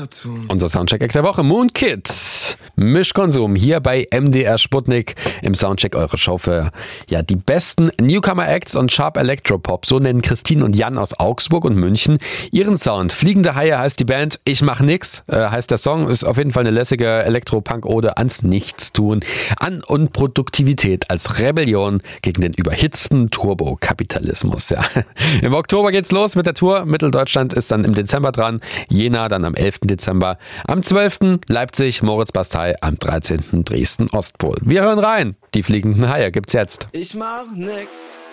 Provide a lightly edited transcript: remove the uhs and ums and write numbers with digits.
wieder tun? Unser Soundcheck-Eck der Woche, Moon Kid. Mischkonsum hier bei MDR Sputnik im Soundcheck, eure Show für die besten Newcomer-Acts und Sharp Electropop. So nennen Christine und Jan aus Augsburg und München ihren Sound. Fliegende Haie heißt die Band, ich mach nix, heißt der Song. Ist auf jeden Fall eine lässige Elektropunk-Ode ans Nichtstun, an Unproduktivität als Rebellion gegen den überhitzten Turbokapitalismus. Ja. Im Oktober geht's los mit der Tour. Mitteldeutschland ist dann im Dezember dran. Jena dann am 11. Dezember. Am 12. Leipzig, Moritz-Bastei, am 13. Dresden-Ostpol. Wir hören rein. Die fliegenden Haie gibt's jetzt. Ich mach nix.